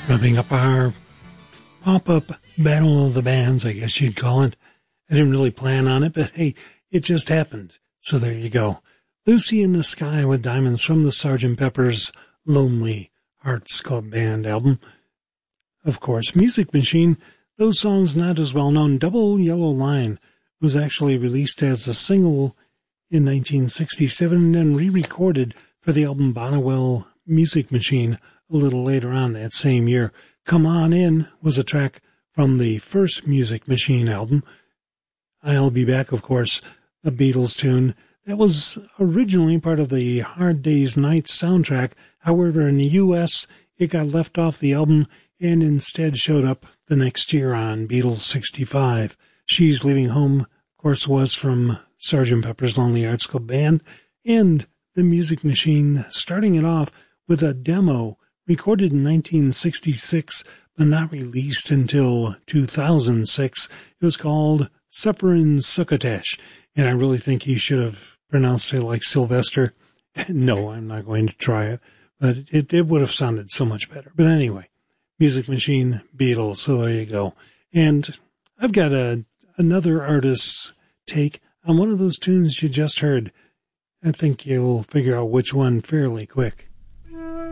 Wrapping up our pop-up battle of the bands, I guess you'd call it. I didn't really plan on it, but hey, it just happened. So there you go. Lucy in the Sky with Diamonds from the Sgt. Pepper's Lonely Hearts Club Band album. Of course, Music Machine, those songs not as well known. Double Yellow Line was actually released as a single in 1967 and then re-recorded for the album Bonnewell Music Machine a little later on that same year. Come On In was a track from the first Music Machine album. I'll Be Back, of course, a Beatles tune that was originally part of the Hard Day's Night soundtrack. However, in the U.S., it got left off the album and instead showed up the next year on Beatles 65. She's Leaving Home, of course, was from Sgt. Pepper's Lonely Hearts Club Band, and the Music Machine starting it off with a demo recorded in 1966, but not released until 2006. It was called Sufferin' Succotash, and I really think he should have pronounced it like Sylvester. No, I'm not going to try it, but it would have sounded so much better. But anyway, Music Machine, Beatles, so there you go. And I've got another artist's take on one of those tunes you just heard. I think you'll figure out which one fairly quick.